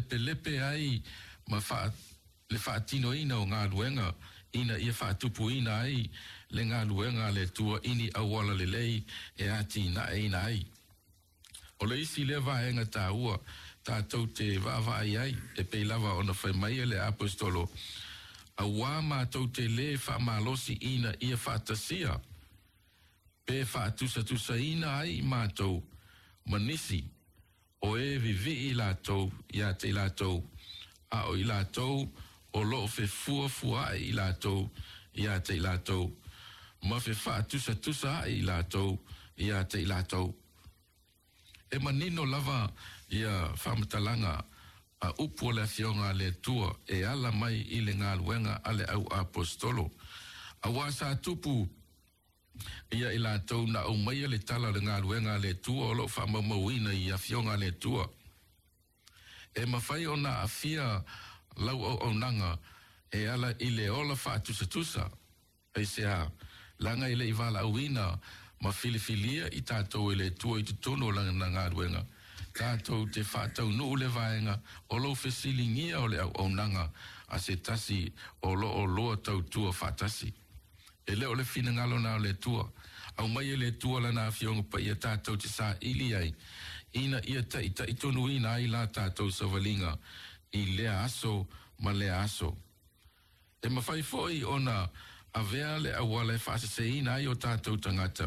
lepe ai ma le tino ina o ngā luenga ina ia tupu ina ai le ngā luenga le tua ini awala le lei e ati na ina ai. O le isi le vaenga tā ua tātou te vāvai ai e peilawa o na whai mai le apostolo a wā mātou te le whamalosi ina ia whatasia pe whatusa ina ai mātou manisi o e vivi i lātou ia te lātou a o i lātou o lo fe fua i lātou ia te lātou ma fe whatusa i lātou ia te lātou e manino lava ia whamatalanga a upo le fionga le tua e ala mai i le ngā luenga ale au apostolo. A wasa tupu ia i lātou na au mai le tala le ngā luenga le tua o lo whamamauina i a fionga le tua. E mawhai o na afia lau au nanga e ala i le ola whatusa e sea langa i le i wala auina ma filifilia i tātou i le tua i tutono langa na ngā luenga. Tātou te whātau nuu le vaenga o lo whesilingia o le au nanga a se tasi o loa tau tua whātasi. E leo le whina ngalo nao le tua. Au mai le tua lana a fionga pa ia tātou te sā ili ai. Ina ia ta i tonu ina ai la tātou savalinga i lea aso ma lea aso. E mawhai foi ona a vea le awale whaasase ina ai o tātou tangata.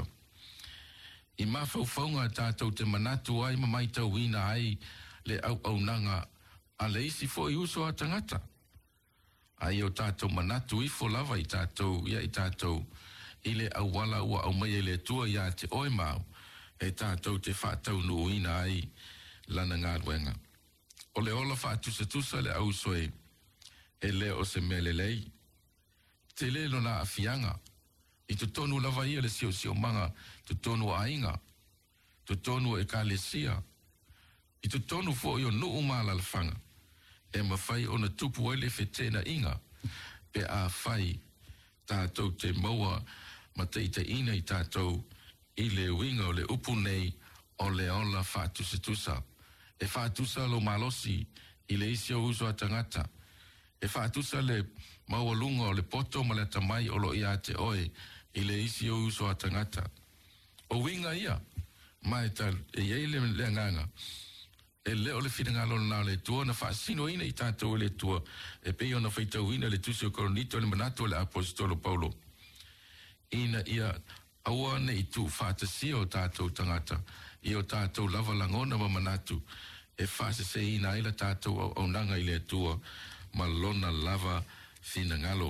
I mawhauwhaunga tātou te manatu ai ma mai tau ina ai le au nanga a le isi fo i uso a tangata. Ai o tātou manatu i fo lava i tātou ia i tātou i le au wala ua au mai le tua ia te oi mau e tātou te whātau nu ina ai lana ngā ruenga. O le ola whātusa le au soe e le o se mele lei. Te le lona a fianga. I tu tonu lava ia le sio manga, tu tonu ainga, tu tonu e kalesia, i tu tonu fo i o nuu mala la whanga, e mawhai o na tupu ai le whetena inga, pe a whai tātou te maua ma te ina i tātou i le winga o le upu nei o le ola whātusa. E whātusa lo malosi i le isi o uso a tangata, e whātusa le maua lunga o le poto ma le tamai o lo ia te oe i le isi o uso a tangata. O winga ia, mai tal e iei le nganga, e leo le whingalo na le tua na whaasino ina i tātou le tua, e pei ona whaitau ina le tusi o koronito le manatu le apostolo Paulo. Ina ia aua ne i tu whaatasia o tātou tangata, i o tātou lava langona ma manatu, e whaasase ina ila tātou au nanga i le tua, ma lona lava whingalo.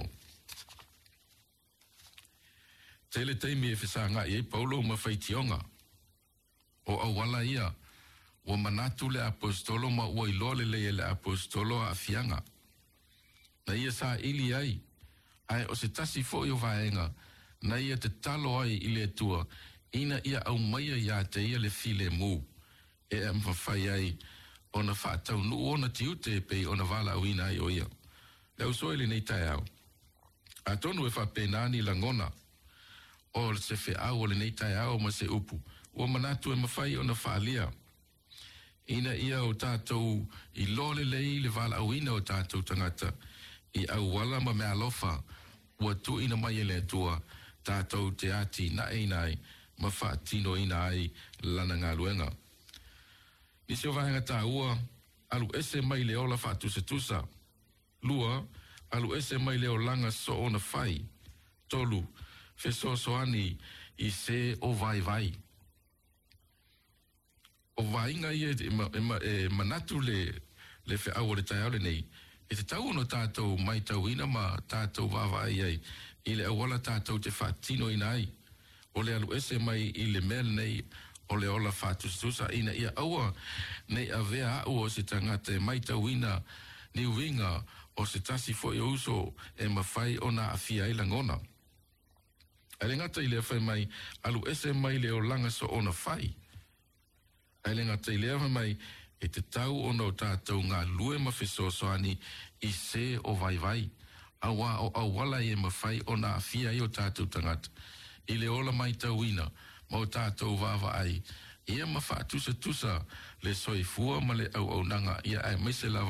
Tele teimi e whisanga i Paulo ma whaitionga. O awala ia, o manatu le apostolo ma ua ilole le apostolo a fianga. Na ia sa ili ai o se tasi fo i o vaenga, na ia te talo ai i le tua, ina ia au maia ia te ia le file mu, e mwhawhai ai, o na whaatau nu o na tiute pei o na wala au ina ai o ia. Leu soile nei tai au. A tonu e whapenani la ngona, o se fe au o le nei tai au ma se upu. O manatu e mawhai o na whaalia. Ina ia o tātou i lole lei le wala au ina o tātou tangata. I au wala ma mea lofa. Ua tu ina mai e le tua. Tātou te ati na einai. Ma whaatino ina ai lana ngā luenga. Nisi o vahenga tā ua. Alu ese mai le ola whaatusa. Lua. Alu ese mai le o langa so o na whai. Tolu. Feso soani i se o vai. O vainga ia e manatu le fe au le tai au le nei. E te tau no tātou mai tau ina ma tātou vavai ai. I le awala tātou te whaatino ina ai. O le alu ese mai i le mel nei o le ola whaatusa ina ia aua nei a vea au o se tangata mai tau ina ni winga o se tasi fo i uso e mawhai o na afia i langona. Ele ngata i lea whai mai, alu ese mai leo langa so ona whai. Ele ngata i lea whai mai, e te tau ona o tātou ngā lue mawhiso soani i se o vai. Awa o awala i e mawhai o nā awhia i o tātou tangata. I le ola mai tau ina, ma o tātou wawa ai. Ia mawha tusa le soifua ma le au nanga, ia ai maise lava